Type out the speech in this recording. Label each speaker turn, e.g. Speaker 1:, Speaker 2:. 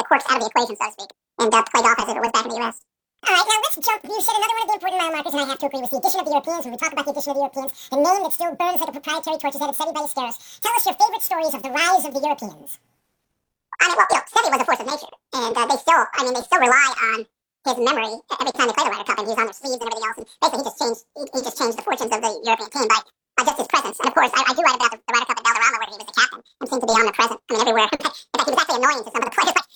Speaker 1: quirks out of the equation, so to speak, and play golf as if it was back in the U.S.
Speaker 2: All right, now let's jump. You said another one of the important mile markers, and I have to agree with the addition of the Europeans. When we talk about the addition of the Europeans, a name that still burns like a proprietary torch is that of Seve Ballesteros. Tell us your favorite stories of the rise of the Europeans.
Speaker 1: I mean, well, Seve was a force of nature, and they still rely on his memory every time they play the Ryder Cup, and he was on their sleeves and everything else. And basically, he just changed the fortunes of the European team by just his presence. And of course, I do write about the Ryder Cup at Valderrama, where he was the captain and seemed to be omnipresent. I mean, everywhere. In fact, he was actually annoying to some of the players. Like,